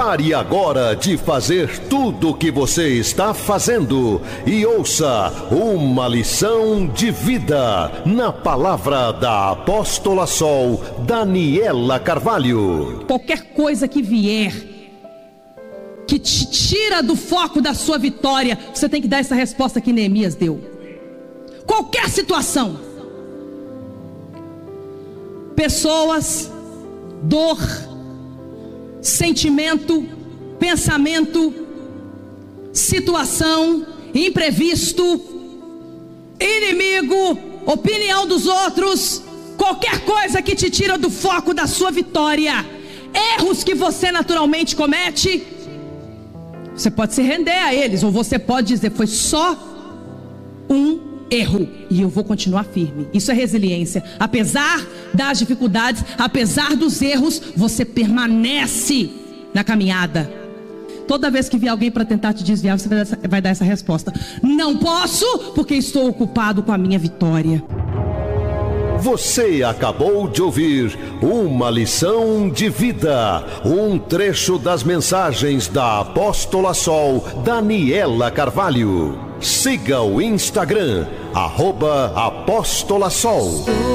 Pare agora de fazer tudo o que você está fazendo e ouça uma lição de vida na palavra da Apóstola Sol, Daniela Carvalho. Qualquer coisa que vier, que te tira do foco da sua vitória, você tem que dar essa resposta que Neemias deu. Qualquer situação, pessoas, dor, sentimento, pensamento, situação, imprevisto, inimigo, opinião dos outros, qualquer coisa que te tira do foco da sua vitória, erros que você naturalmente comete, você pode se render a eles, ou você pode dizer: foi só um erro e eu vou continuar firme. Isso é resiliência. Apesar das dificuldades, apesar dos erros, você permanece na caminhada. Toda vez que vier alguém para tentar te desviar, você vai dar essa resposta: não posso, porque estou ocupado com a minha vitória. Você acabou de ouvir uma lição de vida, um trecho das mensagens da Apóstola Sol, Daniela Carvalho. Siga o Instagram, @Apóstola Sol.